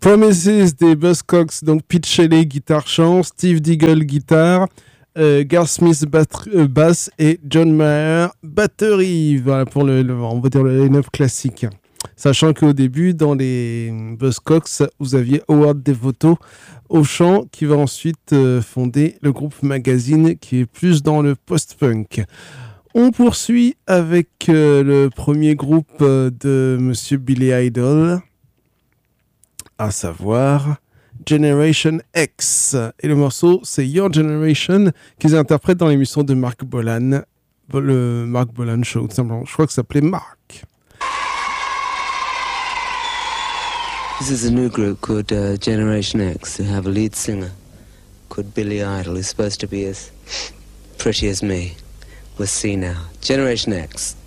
Promises des Buzzcocks, donc Pete Shelley guitare-chant, Steve Diggle guitare, Garth Smith basse et John Mayer batterie. Voilà pour on va dire le line-up classique. Sachant qu'au début, dans les Buzzcocks, vous aviez Howard Devoto au chant, qui va ensuite fonder le groupe Magazine, qui est plus dans le post-punk. On poursuit avec le premier groupe de Monsieur Billy Idol, à savoir Generation X. Et le morceau, c'est Your Generation, qu'ils interprètent dans l'émission de Mark Bolan, le Mark Bolan Show, tout simplement. Je crois que ça s'appelait Mark. This is a new group called Generation X. They have a lead singer called Billy Idol, who's supposed to be as pretty as me. We'll see now. Generation X.